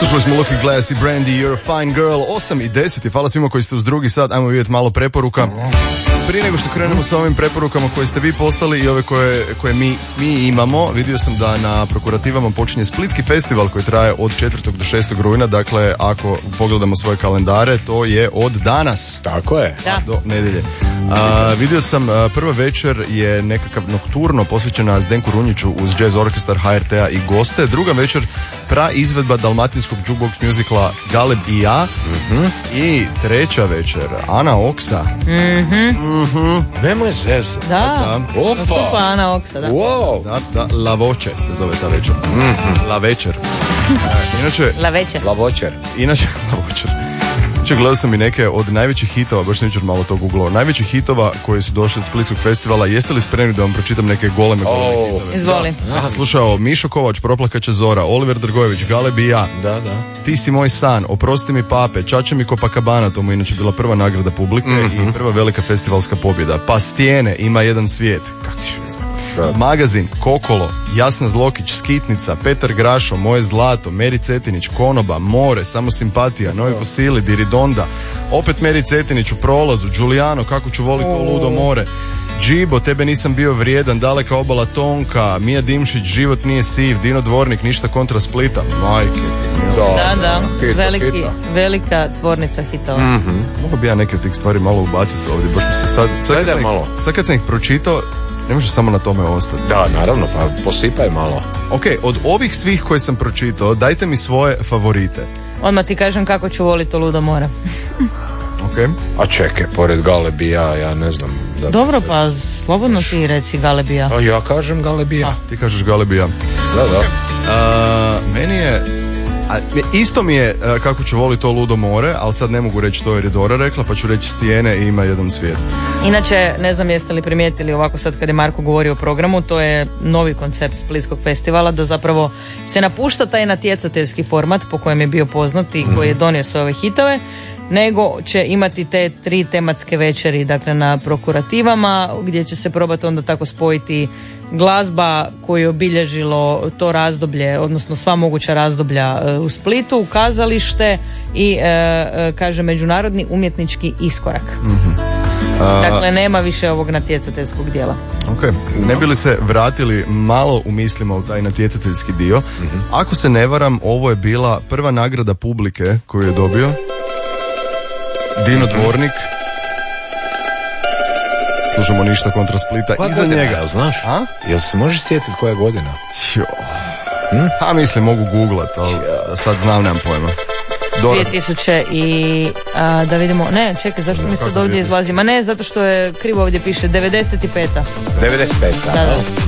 Slušali smo Lucky Glass i Brandy, You're a Fine Girl, 8:10. Hvala svima koji ste uz drugi sat, ajmo vidjeti malo preporuka. Prije nego što krenemo sa ovim preporukama koje ste vi postali i ove koje mi imamo, vidio sam da na Prokurativama počinje Splitski festival koji traje od 4. do 6. rujna, dakle ako pogledamo svoje kalendare, to je od danas. Tako je. Da. Do nedjelje. Vidio sam, prva večer je nekakav nokturno posvećena Zdenku Runjiću uz Jazz Orkestar HRT-a i goste. Druga večer izvedba dalmatinskog jukebox musicala Galeb i ja. I treća večer Ana Oksa. Nemoj zezati. Da. Opa. Ana Oksa, da. Wow. Da, La Voce se zove ta večer. La večer. Inače, La večer. La Vocer. Inače, gledao sam i neke od najvećih hitova, baš sam jučer malo to googlao, najvećih hitova koji su došli od Splitskog festivala. Jeste li spremni da vam pročitam neke goleme hitove? Izvoli. Slušao Mišo Kovač, Proplakaće Zora, Oliver Drgojević, Galeb i ja. Da. Ti si moj san, Oprosti mi pape, Čače mi Copacabana, to mu inače bila prva nagrada publike i prva velika festivalska pobjeda. Pa Stijene, Ima jedan svijet. Kako ću jesmo? Magazin, Kokolo, Jasna Zlokić, Skitnica, Petar Grašo, Moje zlato, Meri Cetinić, Konoba, More, Samo simpatija, Novi fosili, Diridonda, opet Meri Cetinić u prolazu, Giuliano, Kako ću voliti to ludo more, Džibo, Tebe nisam bio vrijedan, Daleka obala Tonka, Mija Dimšić, Život nije siv, Dino Dvornik, Ništa kontra Splita, majke. Da. Hito. Velika tvornica hitova. Mogu bi ja neke od tih stvari malo ubaciti ovdje, baš mi se sad kad sam ih pročitao, ne može samo na tome ostati. Da, naravno, pa posipaj malo. Ok, od ovih svih koje sam pročitao, dajte mi svoje favorite. Odmah ti kažem Kako ću voliti to ludo more. Ok. A čekaj, pored Galebija, ja ne znam. Dobro, pa slobodno ti reci Galebija. A ja kažem Galebija. Ti kažeš Galebija. Da. Meni je... isto mi je Kako ću voliti to ludo more, ali sad ne mogu reći to jer je Dora rekla, pa ću reći Stijene i Ima jedan svijet. Inače, ne znam jeste li primijetili ovako sad kad je Marko govorio o programu, to je novi koncept Splitskog festivala, da zapravo se napušta taj natjecateljski format po kojem je bio poznat i koji je donio sve ove hitove, nego će imati te 3 tematske večeri, dakle na Prokurativama, gdje će se probati onda tako spojiti glazba koju je obilježilo to razdoblje, odnosno sva moguća razdoblja u Splitu, kazalište i kaže međunarodni umjetnički iskorak. Dakle, nema više ovog natjecateljskog dijela. Ok, ne bi li se vratili malo u mislima u taj natjecateljski dio? Ako se ne varam, ovo je bila prva nagrada publike koju je dobio Dino Dvornik. Slušamo Ništa kontra Splita. Koja iza godina, njega, znaš? Jel se možeš sjetiti koja godina? Mislim, mogu googlat, ali sad znam, nemam pojma. 2000 i da vidimo, ne, čekaj, zašto mi sad ovdje izlazi? Ma ne, zato što je krivo ovdje piše 95. Da.